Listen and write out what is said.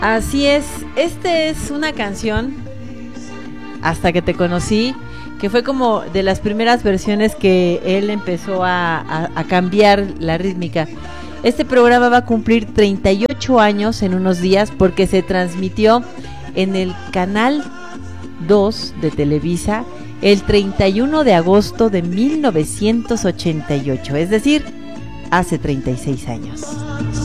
Así es, esta es una canción, Hasta que te conocí, que fue como de las primeras versiones que él empezó a cambiar la rítmica. Este programa va a cumplir 38 años en unos días porque se transmitió en el canal 2 de Televisa el 31 de agosto de 1988, es decir, hace 36 años.